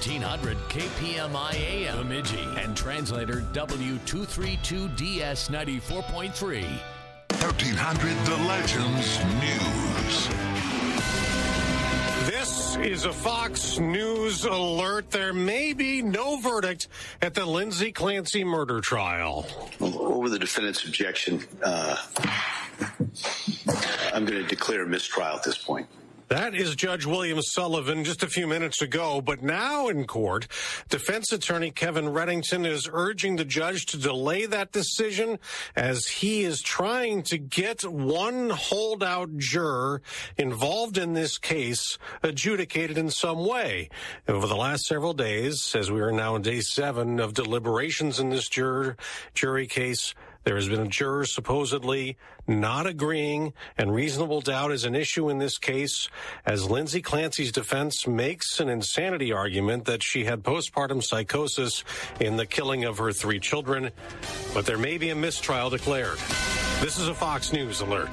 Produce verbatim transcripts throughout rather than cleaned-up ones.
thirteen hundred K P M I A M Bemidji and translator W two thirty-two D S ninety-four point three. thirteen hundred The Legends News. This is a Fox News alert. There may be no verdict at the Lindsay Clancy murder trial. Over the defendant's objection, uh, I'm going to declare a mistrial at this point. That is Judge William Sullivan just a few minutes ago. But now in court, defense attorney Kevin Reddington is urging the judge to delay that decision as he is trying to get one holdout juror involved in this case adjudicated in some way. Over the last several days, as we are now in day seven of deliberations in this juror, jury case, there has been a juror supposedly not agreeing, and reasonable doubt is an issue in this case as Lindsay Clancy's defense makes an insanity argument that she had postpartum psychosis in the killing of her three children. But there may be a mistrial declared. This is a Fox News alert.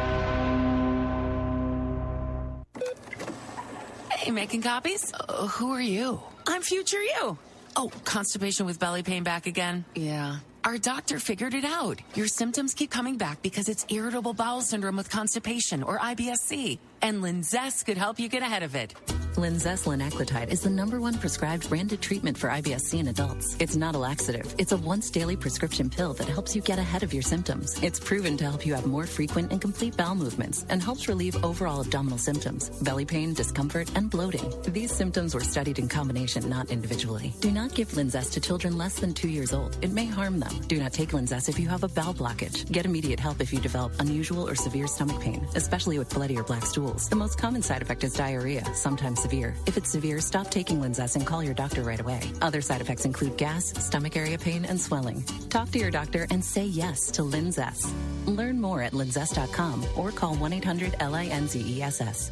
Hey, making copies? Uh, who are you? I'm future you. Oh, constipation with belly pain back again? Yeah. Our doctor figured it out. Your symptoms keep coming back because it's irritable bowel syndrome with constipation, or I B S C. And Linzess could help you get ahead of it. Linzess linaclotide is the number one prescribed branded treatment for I B S C in adults. It's not a laxative. It's a once daily prescription pill that helps you get ahead of your symptoms. It's proven to help you have more frequent and complete bowel movements and helps relieve overall abdominal symptoms, belly pain, discomfort, and bloating. These symptoms were studied in combination, not individually. Do not give Linzess to children less than two years old. It may harm them. Do not take Linzess if you have a bowel blockage. Get immediate help if you develop unusual or severe stomach pain, especially with bloody or black stools. The most common side effect is diarrhea, sometimes severe. If it's severe, stop taking Linzess and call your doctor right away. Other side effects include gas, stomach area pain, and swelling. Talk to your doctor and say yes to Linzess. Learn more at linzess dot com or call one eight hundred L I N Z E S S.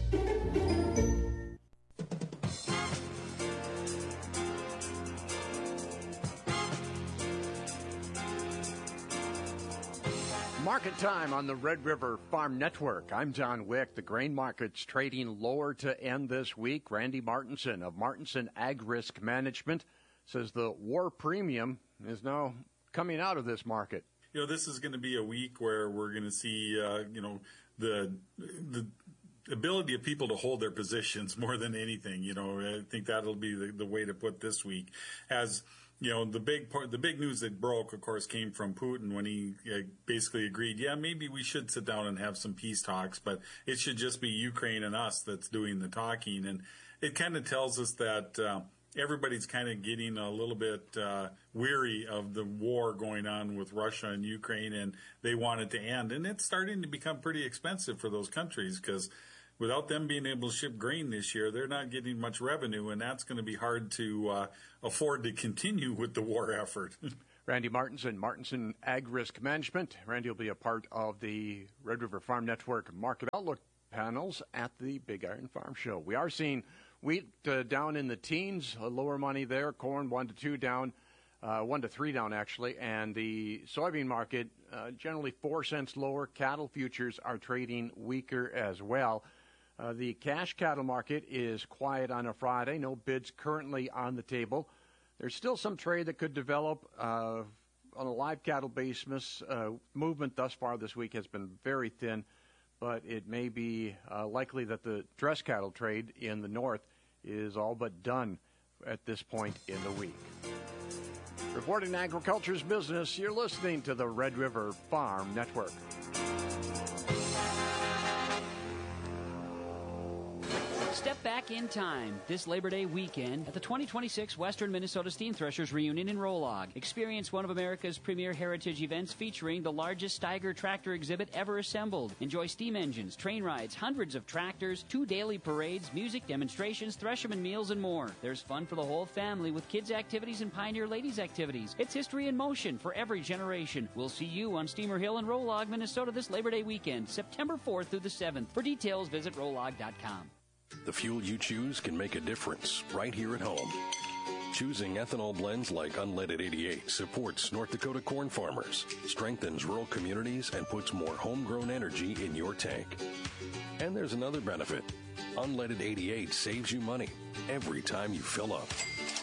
Market time on the Red River Farm Network. I'm John Wick. The grain market's trading lower to end this week. Randy Martinson of Martinson Ag Risk Management says the war premium is now coming out of this market. You know, this is going to be a week where we're going to see, uh, you know, the the ability of people to hold their positions more than anything. You know, I think that'll be the, the way to put this week. As You know, the big part, the big news that broke, of course, came from Putin when he uh, basically agreed, yeah, maybe we should sit down and have some peace talks, but it should just be Ukraine and us that's doing the talking. And it kind of tells us that uh, everybody's kind of getting a little bit uh, weary of the war going on with Russia and Ukraine, and they want it to end. And it's starting to become pretty expensive for those countries because without them being able to ship grain this year, they're not getting much revenue, and that's going to be hard to uh, afford to continue with the war effort. Randy Martinson, Martinson Ag Risk Management. Randy will be a part of the Red River Farm Network Market Outlook panels at the Big Iron Farm Show. We are seeing wheat uh, down in the teens, uh, lower money there. Corn one to two down, uh, one to three down actually, and the soybean market uh, generally four cents lower. Cattle futures are trading weaker as well. Uh, the cash cattle market is quiet on a Friday. No bids currently on the table. There's still some trade that could develop uh, on a live cattle basis. Uh, movement thus far this week has been very thin, but it may be uh, likely that the dress cattle trade in the north is all but done at this point in the week. Reporting agriculture's business, you're listening to the Red River Farm Network. Step back in time this Labor Day weekend at the twenty twenty-six Western Minnesota Steam Threshers Reunion in Rolog. Experience one of America's premier heritage events featuring the largest Steiger tractor exhibit ever assembled. Enjoy steam engines, train rides, hundreds of tractors, two daily parades, music, demonstrations, thresherman meals, and more. There's fun for the whole family with kids' activities and Pioneer Ladies activities. It's history in motion for every generation. We'll see you on Steamer Hill in Rolog, Minnesota this Labor Day weekend, September fourth through the seventh. For details, visit rolog dot com. The fuel you choose can make a difference right here at home. Choosing ethanol blends like Unleaded eighty-eight supports North Dakota corn farmers, strengthens rural communities, and puts more homegrown energy in your tank. And there's another benefit. Unleaded eighty-eight saves you money every time you fill up.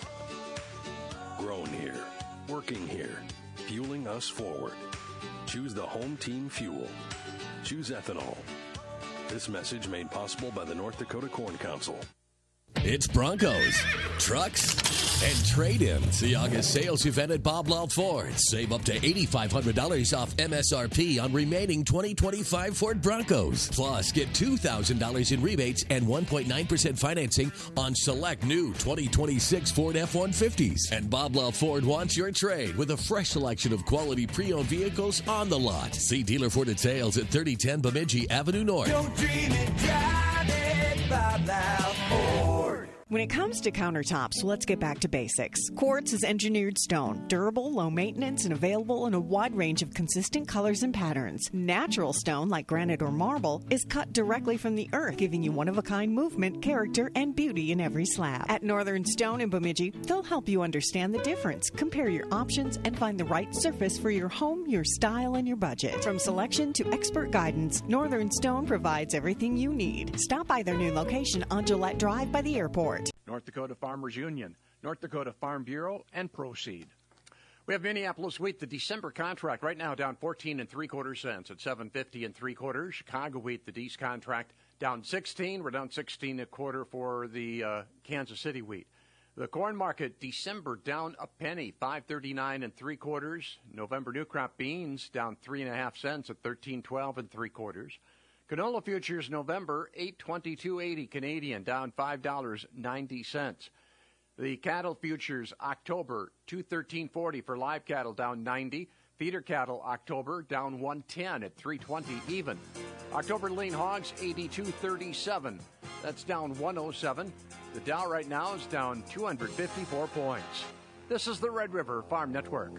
Grown here. Working here. Fueling us forward. Choose the home team fuel. Choose ethanol. This message made possible by the North Dakota Corn Council. It's Broncos, trucks, and trade-ins. The August sales event at Bob Law Ford. Save up to eight thousand five hundred dollars off M S R P on remaining twenty twenty-five Ford Broncos. Plus, get two thousand dollars in rebates and one point nine percent financing on select new twenty twenty-six Ford F one fifties. And Bob Law Ford wants your trade with a fresh selection of quality pre-owned vehicles on the lot. See dealer Ford at sales at thirty ten Bemidji Avenue North. Don't dream it, drive it, Bob Law Ford. When it comes to countertops, let's get back to basics. Quartz is engineered stone, durable, low maintenance, and available in a wide range of consistent colors and patterns. Natural stone, like granite or marble, is cut directly from the earth, giving you one-of-a-kind movement, character, and beauty in every slab. At Northern Stone in Bemidji, they'll help you understand the difference, compare your options, and find the right surface for your home, your style, and your budget. From selection to expert guidance, Northern Stone provides everything you need. Stop by their new location on Gillette Drive by the airport. North Dakota Farmers Union, North Dakota Farm Bureau, and Proceed. We have Minneapolis wheat, the December contract right now down fourteen and three quarter cents at seven fifty and three quarters. Chicago wheat, the D's contract down sixteen. We're down sixteen a quarter for the uh, Kansas City wheat. The corn market, December down a penny, five thirty-nine and three quarters. November new crop beans down three and a half cents at thirteen twelve and three quarters. Canola futures November eight twenty-two eighty Canadian, down five dollars and ninety cents. The cattle futures October two thirteen forty for live cattle, down ninety. Feeder cattle October down one ten at three twenty even. October lean hogs eighty-two thirty-seven. That's down one oh seven. The Dow right now is down two hundred fifty-four points. This is the Red River Farm Network.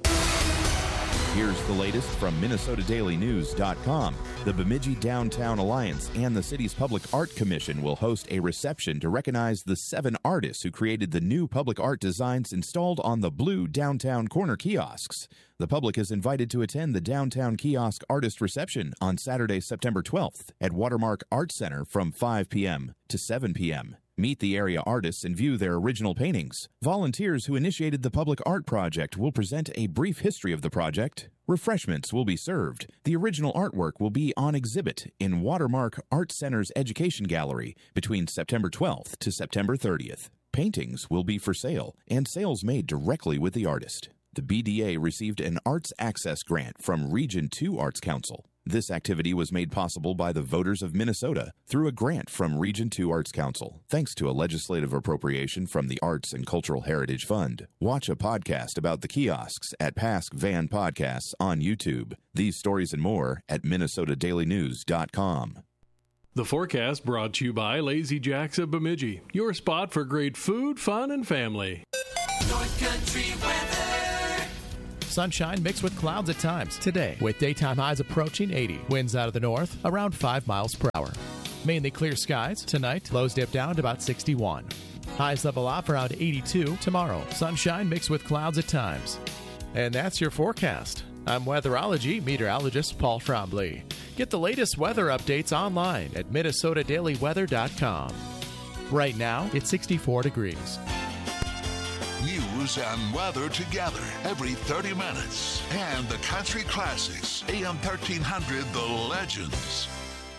Here's the latest from Minnesota Daily News dot com. The Bemidji Downtown Alliance and the city's Public Art Commission will host a reception to recognize the seven artists who created the new public art designs installed on the blue downtown corner kiosks. The public is invited to attend the Downtown Kiosk Artist Reception on Saturday, September twelfth at Watermark Art Center from five p.m. to seven p.m. Meet the area artists and view their original paintings. Volunteers who initiated the public art project will present a brief history of the project. Refreshments will be served. The original artwork will be on exhibit in Watermark Art Center's Education Gallery between September twelfth to September thirtieth. Paintings will be for sale and sales made directly with the artist. The B D A received an Arts Access Grant from Region two Arts Council. This activity was made possible by the voters of Minnesota through a grant from Region two Arts Council, thanks to a legislative appropriation from the Arts and Cultural Heritage Fund. Watch a podcast about the kiosks at Pask Van Podcasts on YouTube. These stories and more at Minnesota Daily News dot com. The forecast brought to you by Lazy Jacks of Bemidji, your spot for great food, fun, and family. North Country weather. Sunshine mixed with clouds at times today, with daytime highs approaching eighty. Winds out of the north around five miles per hour. Mainly clear skies tonight. Lows dip down to about sixty-one. Highs level off around eighty-two tomorrow. Sunshine mixed with clouds at times. And that's your forecast. I'm weatherology meteorologist Paul Trombley. Get the latest weather updates online at Minnesota Daily Weather dot com. Right now, it's sixty-four degrees. News and weather together every thirty minutes. And the country classics, A M thirteen hundred, The Legends.